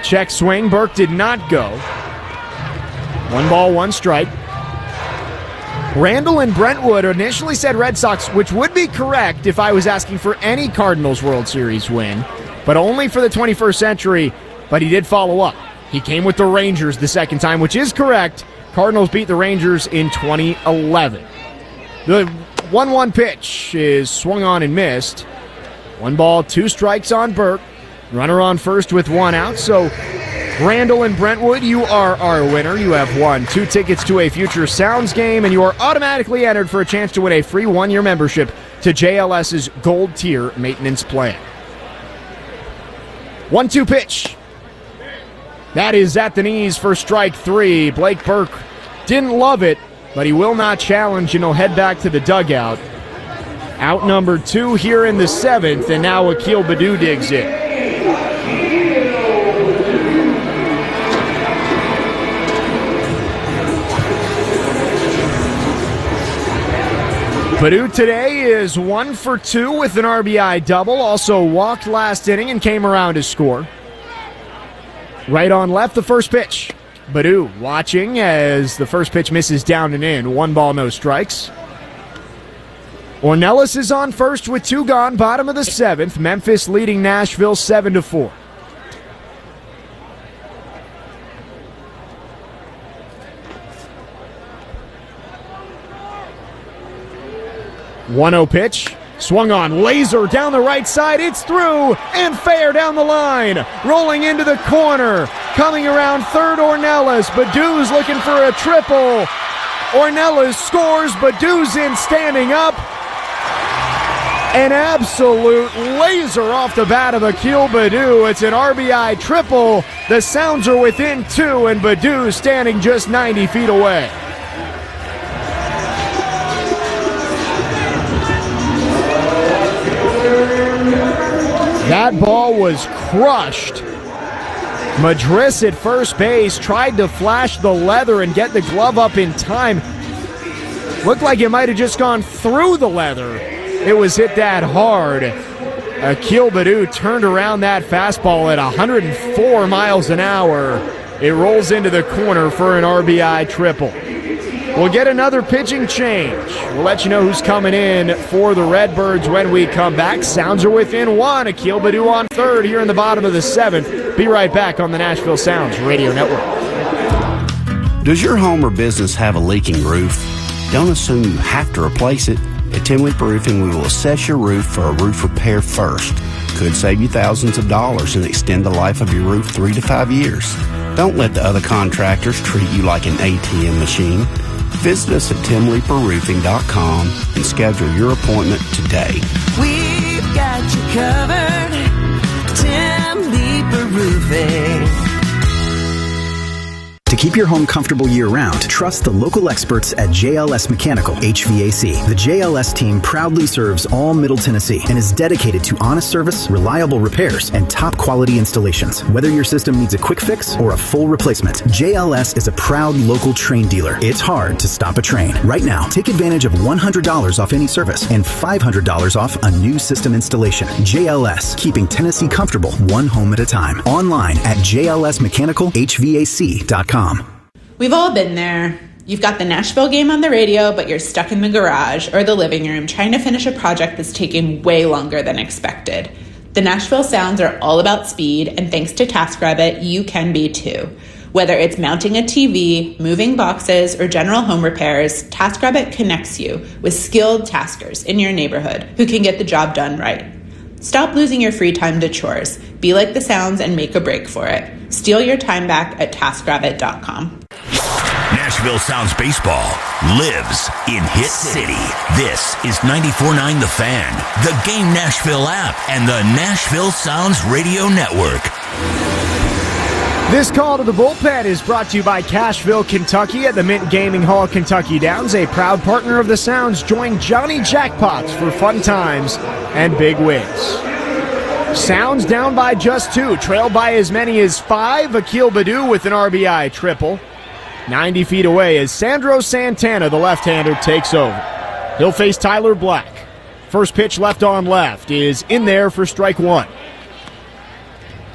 Check swing. Burke did not go. 1 ball, 1 strike. Randall and Brentwood initially said Red Sox, which would be correct if I was asking for any Cardinals World Series win, but only for the 21st century. But he did follow up. He came with the Rangers the second time, which is correct. Cardinals beat the Rangers in 2011. The 1-1 pitch is swung on and missed. 1 ball, 2 strikes on Burke. Runner on first with 1 out. So Randall and Brentwood, you are our winner. You have won 2 tickets to a Future Sounds game, and you are automatically entered for a chance to win a free 1-year membership to JLS's Gold Tier maintenance plan. 1-2 pitch. That is at the knees for strike 3. Blake Burke didn't love it, but he will not challenge, and he'll head back to the dugout. Out number 2 here in the 7th, and now Akil Baddoo digs in. Baddoo today is 1 for 2 with an RBI double. Also walked last inning and came around to score. Right on left, the first pitch. Baddoo watching as the first pitch misses down and in. 1 ball, no strikes. Ornelas is on first with 2 gone, bottom of the 7th. Memphis leading Nashville 7-4. One-0 pitch. Swung on, laser down the right side, it's through, and fair down the line. Rolling into the corner, coming around third, Ornelas. Baddoo's looking for a triple. Ornelas scores, Baddoo's in standing up. An absolute laser off the bat of Akil Baddoo. It's an RBI triple. The Sounds are within 2, and Baddoo standing just 90 feet away. That ball was crushed. Madris at first base tried to flash the leather and get the glove up in time. Looked like it might have just gone through the leather. It was hit that hard. Akil Baddoo turned around that fastball at 104 miles an hour. It rolls into the corner for an RBI triple. We'll get another pitching change. We'll let you know who's coming in for the Redbirds when we come back. Sounds are within 1. Akil Baddoo on third here in the bottom of the 7th. Be right back on the Nashville Sounds Radio Network. Does your home or business have a leaking roof? Don't assume you have to replace it. At Tim Leeper Roofing, we will assess your roof for a roof repair first. Could save you thousands of dollars and extend the life of your roof 3 to 5 years. Don't let the other contractors treat you like an ATM machine. Visit us at timleeperroofing.com and schedule your appointment today. We've got you covered. Tim Leeper Roofing. To keep your home comfortable year-round, trust the local experts at JLS Mechanical HVAC. The JLS team proudly serves all Middle Tennessee and is dedicated to honest service, reliable repairs, and top-quality installations. Whether your system needs a quick fix or a full replacement, JLS is a proud local Trane dealer. It's hard to stop a Trane. Right now, take advantage of $100 off any service and $500 off a new system installation. JLS, keeping Tennessee comfortable one home at a time. Online at jlsmechanicalhvac.com. We've all been there. You've got the Nashville game on the radio, but you're stuck in the garage or the living room trying to finish a project that's taking way longer than expected. The Nashville Sounds are all about speed, and thanks to TaskRabbit, you can be too. Whether it's mounting a TV, moving boxes, or general home repairs, TaskRabbit connects you with skilled taskers in your neighborhood who can get the job done right. Stop losing your free time to chores. Be like the Sounds and make a break for it. Steal your time back at TaskRabbit.com. Nashville Sounds baseball lives in Hit City. This is 94.9 The Fan, the Game Nashville app, and the Nashville Sounds Radio Network. This call to the bullpen is brought to you by Cashville, Kentucky at the Mint Gaming Hall, Kentucky Downs. A proud partner of the Sounds. Join Johnny Jackpots for fun times and big wins. Sounds down by just 2, trailed by as many as 5. Akil Baddoo with an RBI triple. 90 feet away as Sandro Santana, the left-hander, takes over. He'll face Tyler Black. First pitch left on left is in there for strike 1.